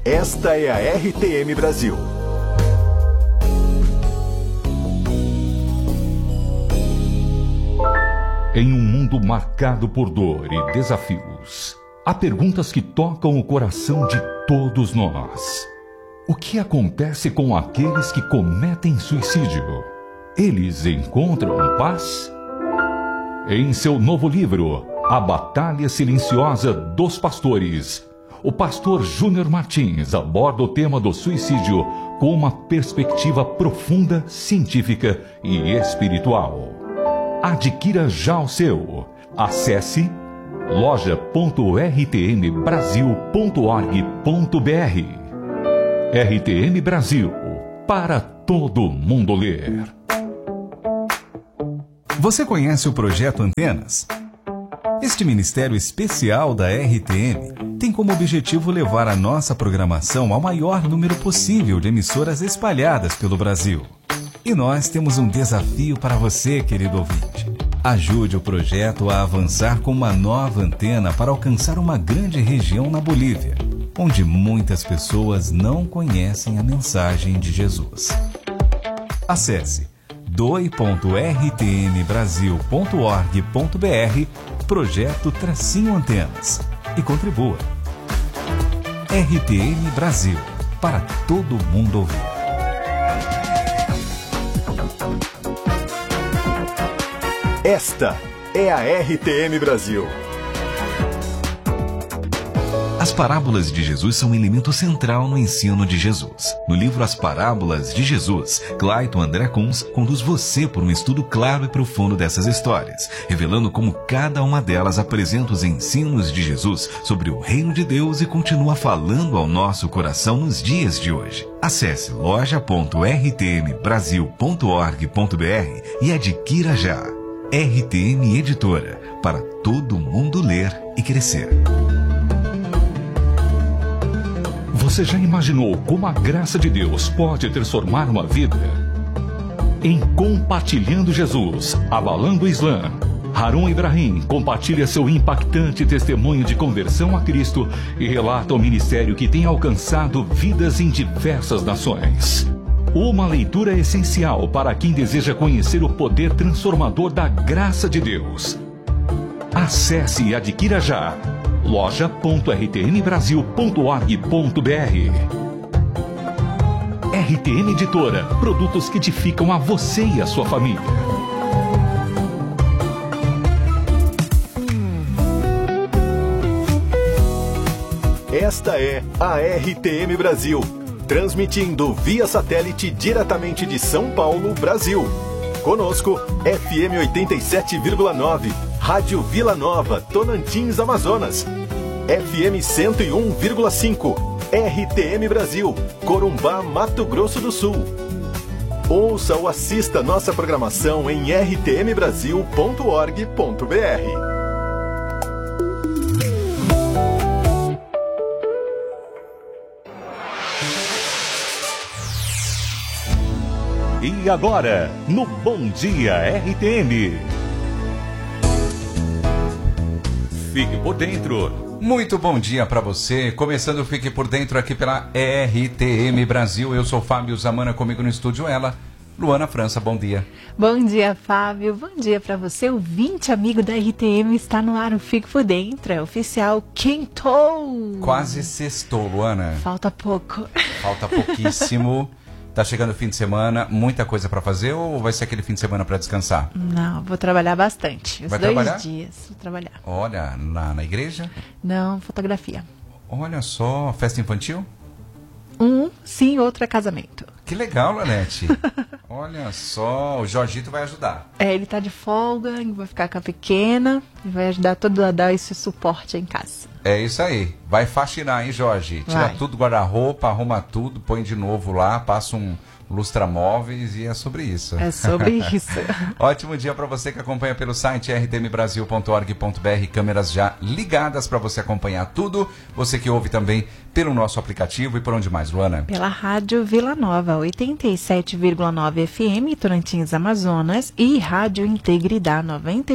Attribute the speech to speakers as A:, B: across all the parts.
A: Esta é a RTM Brasil.
B: Em um mundo marcado por dor e desafios, há perguntas que tocam o coração de todos nós. O que acontece com aqueles que cometem suicídio? Eles encontram paz? Em seu novo livro, A Batalha Silenciosa dos Pastores, o pastor Júnior Martins aborda o tema do suicídio com uma perspectiva profunda, científica e espiritual. Adquira já o seu. Acesse loja.rtmbrasil.org.br. RTM Brasil, para todo mundo ler.
C: Você conhece o Projeto Antenas? Este ministério especial da RTM tem como objetivo levar a nossa programação ao maior número possível de emissoras espalhadas pelo Brasil. E nós temos um desafio para você, querido ouvinte. Ajude o projeto a avançar com uma nova antena para alcançar uma grande região na Bolívia, onde muitas pessoas não conhecem a mensagem de Jesus. Acesse doi.rtmbrasil.org.br Projeto-Antenas e contribua. RTM Brasil, para todo mundo ouvir.
A: Esta é a RTM Brasil.
C: As parábolas de Jesus são um elemento central no ensino de Jesus. No livro As Parábolas de Jesus, Clayton André Kunz conduz você por um estudo claro e profundo dessas histórias, revelando como cada uma delas apresenta os ensinos de Jesus sobre o reino de Deus e continua falando ao nosso coração nos dias de hoje. Acesse loja.rtmbrasil.org.br e adquira já. RTM Editora, para todo mundo ler e crescer.
B: Você já imaginou como a graça de Deus pode transformar uma vida? Em Compartilhando Jesus, Abalando o Islã, Harun Ibrahim compartilha seu impactante testemunho de conversão a Cristo e relata o ministério que tem alcançado vidas em diversas nações. Uma leitura essencial para quem deseja conhecer o poder transformador da graça de Deus. Acesse e adquira já. loja.rtmbrasil.org.br. RTM Editora, produtos que edificam a você e a sua família.
A: Esta é a RTM Brasil, transmitindo via satélite diretamente de São Paulo, Brasil. Conosco, FM 87,9, Rádio Vila Nova, Tonantins, Amazonas. FM 101,5, RTM Brasil, Corumbá, Mato Grosso do Sul. Ouça ou assista nossa programação em rtmbrasil.org.br.
B: E agora, no Bom Dia RTM. Fique por dentro.
D: Muito bom dia para você. Começando o Fique por Dentro aqui pela RTM Brasil. Eu sou Fábio Zamana, comigo no estúdio ela, Luana França. Bom dia.
E: Bom dia, Fábio. Bom dia para você, ouvinte amigo da RTM. Está no ar o Fique por Dentro. É oficial, quintou.
D: Quase sextou, Luana.
E: Falta pouco.
D: Falta pouquíssimo. Tá chegando o fim de semana, muita coisa para fazer ou vai ser aquele fim de semana para descansar?
E: Não, vou trabalhar bastante. Os
D: vai
E: 2
D: trabalhar?
E: dias vou trabalhar.
D: Olha, na igreja?
E: Não, fotografia.
D: Olha só, festa infantil?
E: Sim, outro é casamento.
D: Que legal, Lanete. Olha só, o Jorgito vai ajudar.
E: Ele tá de folga, vai ficar com a pequena e vai ajudar todo a dar esse suporte em casa.
D: É isso aí. Vai faxinar, hein, Jorge? Tira tudo, guarda-roupa, arruma tudo, põe de novo lá, passa um lustramóveis e é sobre isso.
E: É sobre isso.
D: Ótimo dia para você que acompanha pelo site rtmbrasil.org.br, câmeras já ligadas para você acompanhar tudo. Você que ouve também pelo nosso aplicativo e por onde mais, Luana?
E: Pela Rádio Vila Nova, 87,9 FM, Tocantins, Amazonas, e Rádio Integridade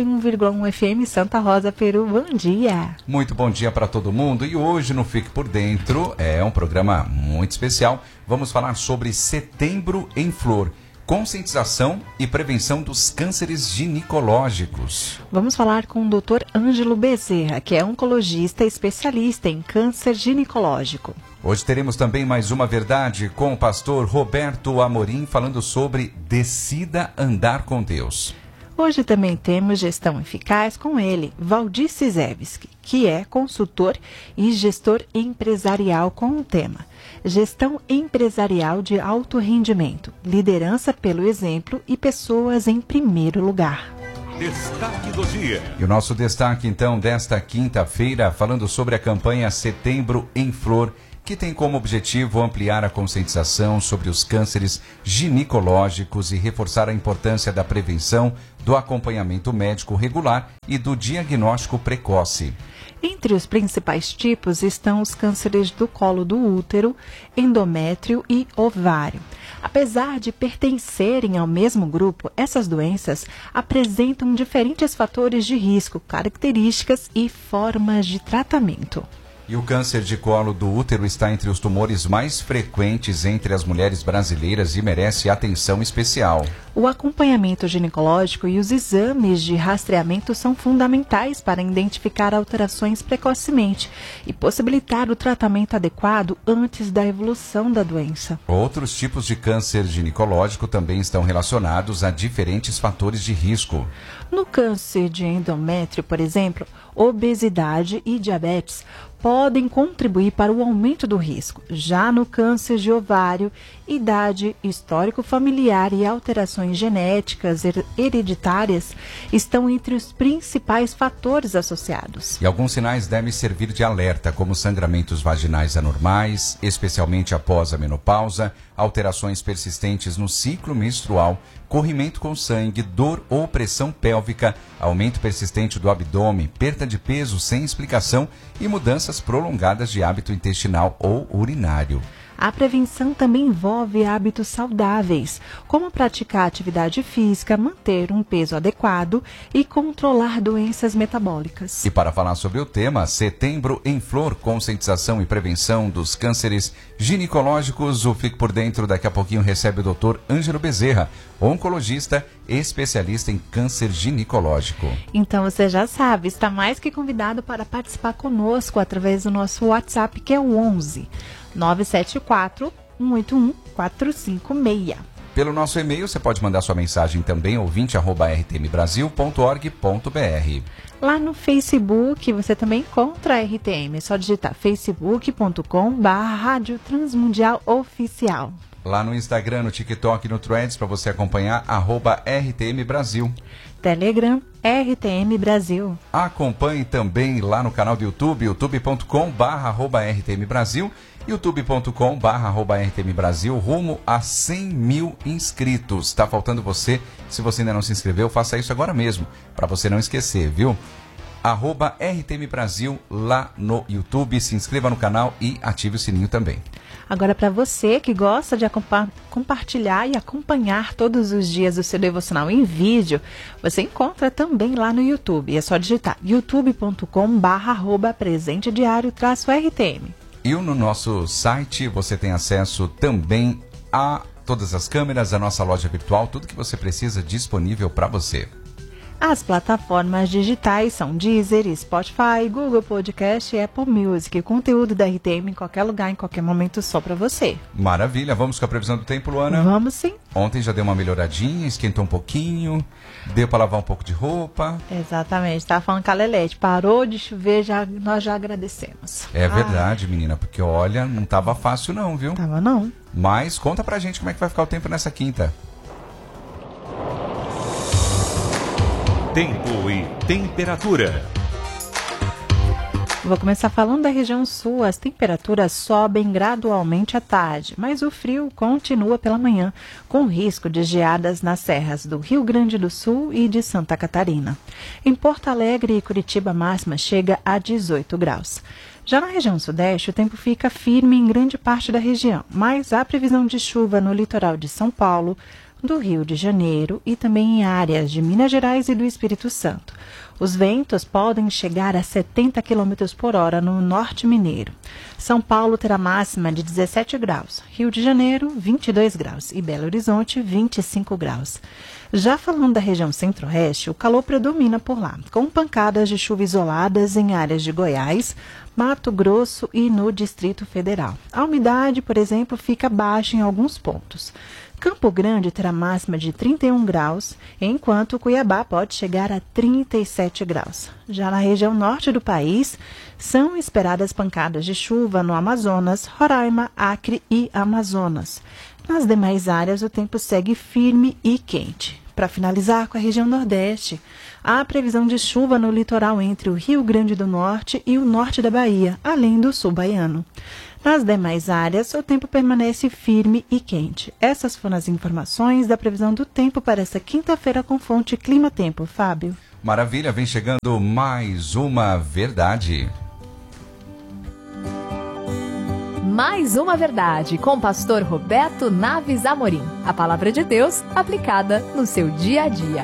E: 91,1 FM, Santa Rosa, Peru. Bom dia!
D: Muito bom dia para todo mundo. E hoje no Fique por Dentro é um programa muito especial. Vamos falar sobre Setembro em Flor. Conscientização e prevenção dos cânceres ginecológicos.
E: Vamos falar com o Dr. Ângelo Bezerra, que é oncologista especialista em câncer ginecológico.
D: Hoje teremos também mais uma verdade com o pastor Roberto Amorim falando sobre Decida Andar com Deus.
E: Hoje também temos Gestão Eficaz com ele, Valdir Cizevski, que é consultor e gestor empresarial com o tema Gestão Empresarial de Alto Rendimento, Liderança pelo Exemplo e Pessoas em Primeiro Lugar.
B: Destaque do dia.
D: E o nosso destaque então desta quinta-feira falando sobre a campanha Setembro em Flor, que tem como objetivo ampliar a conscientização sobre os cânceres ginecológicos e reforçar a importância da prevenção, do acompanhamento médico regular e do diagnóstico precoce.
E: Entre os principais tipos estão os cânceres do colo do útero, endométrio e ovário. Apesar de pertencerem ao mesmo grupo, essas doenças apresentam diferentes fatores de risco, características e formas de tratamento.
D: E o câncer de colo do útero está entre os tumores mais frequentes entre as mulheres brasileiras e merece atenção especial.
E: O acompanhamento ginecológico e os exames de rastreamento são fundamentais para identificar alterações precocemente e possibilitar o tratamento adequado antes da evolução da doença.
D: Outros tipos de câncer ginecológico também estão relacionados a diferentes fatores de risco.
E: No câncer de endométrio, por exemplo, obesidade e diabetes podem contribuir para o aumento do risco. Já no câncer de ovário, idade, histórico familiar e alterações genéticas hereditárias estão entre os principais fatores associados.
D: E alguns sinais devem servir de alerta, como sangramentos vaginais anormais, especialmente após a menopausa, alterações persistentes no ciclo menstrual, corrimento com sangue, dor ou pressão pélvica, aumento persistente do abdômen, perda de peso sem explicação e mudanças prolongadas de hábito intestinal ou urinário.
E: A prevenção também envolve hábitos saudáveis, como praticar atividade física, manter um peso adequado e controlar doenças metabólicas.
D: E para falar sobre o tema, Setembro em Flor, conscientização e prevenção dos cânceres ginecológicos, o Fique por Dentro daqui a pouquinho recebe o Dr. Ângelo Bezerra, oncologista especialista em câncer ginecológico.
E: Então você já sabe, está mais que convidado para participar conosco através do nosso WhatsApp, que é o 11 974 181 456.
D: Pelo nosso e-mail, você pode mandar sua mensagem também, ouvinte@rtmbrasil.org.br.
E: Lá no Facebook, você também encontra a RTM. É só digitar facebook.com/Rádio Transmundial Oficial.
D: Lá no Instagram, no TikTok e no Threads, para você acompanhar, @RTM Brasil.
E: Telegram, RTM Brasil.
D: Acompanhe também lá no canal do YouTube, youtube.com/RTM Brasil, youtube.com/RTM Brasil, rumo a 100 mil inscritos. Tá faltando você. Se você ainda não se inscreveu, faça isso agora mesmo, para você não esquecer, viu? @RTM Brasil lá no YouTube, se inscreva no canal e ative o sininho também.
E: Agora, para você que gosta de compartilhar e acompanhar todos os dias o seu devocional em vídeo, você encontra também lá no YouTube. É só digitar youtube.com/presentediario-RTM.
D: E no nosso site você tem acesso também a todas as câmeras, a nossa loja virtual, tudo que você precisa disponível para você.
E: As plataformas digitais são Deezer, Spotify, Google Podcast e Apple Music. Conteúdo da RTM em qualquer lugar, em qualquer momento, só para você.
D: Maravilha. Vamos com a previsão do tempo, Luana?
E: Vamos sim.
D: Ontem já deu uma melhoradinha, esquentou um pouquinho, deu para lavar um pouco de roupa.
E: Exatamente. Estava falando com a Lelete. Parou de chover, nós já agradecemos.
D: É verdade, menina, porque olha, não tava fácil não, viu?
E: Tava não.
D: Mas conta pra gente como é que vai ficar o tempo nessa quinta.
B: Tempo e temperatura.
E: Vou começar falando da região sul. As temperaturas sobem gradualmente à tarde, mas o frio continua pela manhã, com risco de geadas nas serras do Rio Grande do Sul e de Santa Catarina. Em Porto Alegre e Curitiba, a máxima chega a 18 graus. Já na região sudeste, o tempo fica firme em grande parte da região, mas há previsão de chuva no litoral de São Paulo, do Rio de Janeiro e também em áreas de Minas Gerais e do Espírito Santo. Os ventos podem chegar a 70 km por hora no norte mineiro. São Paulo terá máxima de 17 graus, Rio de Janeiro 22 graus e Belo Horizonte 25 graus. Já falando da região centro-oeste, o calor predomina por lá, com pancadas de chuva isoladas em áreas de Goiás, Mato Grosso e no Distrito Federal. A umidade, por exemplo, fica baixa em alguns pontos. Campo Grande terá máxima de 31 graus, enquanto Cuiabá pode chegar a 37 graus. Já na região norte do país, são esperadas pancadas de chuva no Amazonas, Roraima, Acre e Amazonas. Nas demais áreas, o tempo segue firme e quente. Para finalizar com a região nordeste, há previsão de chuva no litoral entre o Rio Grande do Norte e o norte da Bahia, além do sul baiano. Nas demais áreas, o tempo permanece firme e quente. Essas foram as informações da previsão do tempo para esta quinta-feira com fonte Clima Tempo. Fábio.
D: Maravilha, vem chegando mais uma verdade.
F: Mais uma verdade com o pastor Roberto Naves Amorim. A palavra de Deus aplicada no seu dia a dia.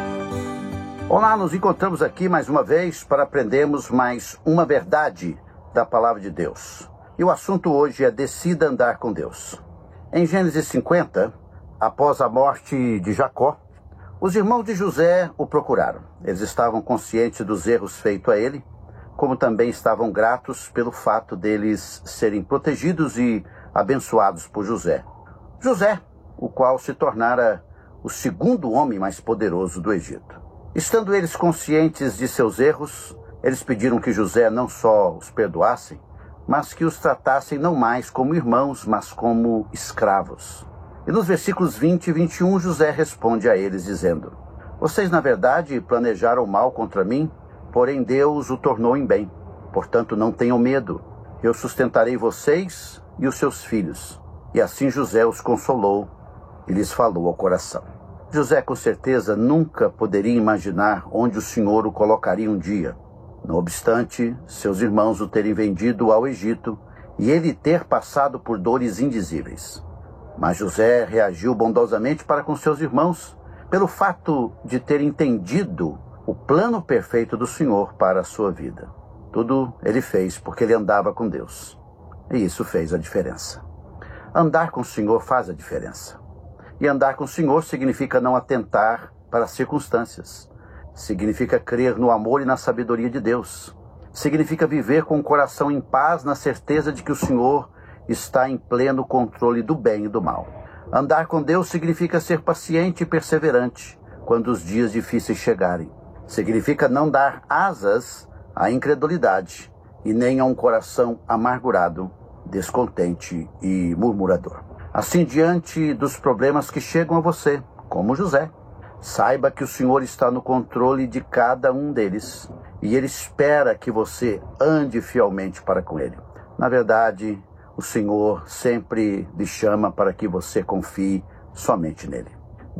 G: Olá, nos encontramos aqui mais uma vez para aprendermos mais uma verdade da palavra de Deus. E o assunto hoje é decida andar com Deus. Em Gênesis 50, após a morte de Jacó, os irmãos de José o procuraram. Eles estavam conscientes dos erros feitos a ele, como também estavam gratos pelo fato deles serem protegidos e abençoados por José. José, o qual se tornara o segundo homem mais poderoso do Egito. Estando eles conscientes de seus erros, eles pediram que José não só os perdoasse, mas que os tratassem não mais como irmãos, mas como escravos. E nos versículos 20 e 21, José responde a eles dizendo: vocês, na verdade, planejaram mal contra mim, porém Deus o tornou em bem. Portanto, não tenham medo. Eu sustentarei vocês e os seus filhos. E assim José os consolou e lhes falou ao coração. José, com certeza, nunca poderia imaginar onde o Senhor o colocaria um dia. Não obstante, seus irmãos o terem vendido ao Egito e ele ter passado por dores indizíveis. Mas José reagiu bondosamente para com seus irmãos, pelo fato de ter entendido o plano perfeito do Senhor para a sua vida. Tudo ele fez porque ele andava com Deus. E isso fez a diferença. Andar com o Senhor faz a diferença. E andar com o Senhor significa não atentar para as circunstâncias. Significa crer no amor e na sabedoria de Deus. Significa viver com o coração em paz, na certeza de que o Senhor está em pleno controle do bem e do mal. Andar com Deus significa ser paciente e perseverante quando os dias difíceis chegarem. Significa não dar asas à incredulidade e nem a um coração amargurado, descontente e murmurador. Assim, diante dos problemas que chegam a você, como José, saiba que o Senhor está no controle de cada um deles e Ele espera que você ande fielmente para com Ele. Na verdade, o Senhor sempre lhe chama para que você confie somente nele.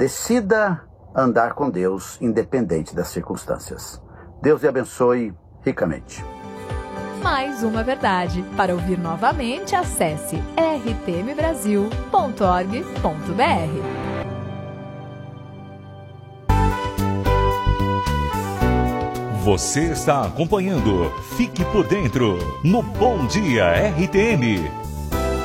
G: Decida andar com Deus, independente das circunstâncias. Deus lhe abençoe ricamente.
F: Mais uma verdade. Para ouvir novamente, acesse rtmbrasil.org.br.
B: Você está acompanhando Fique por Dentro no Bom Dia RTM.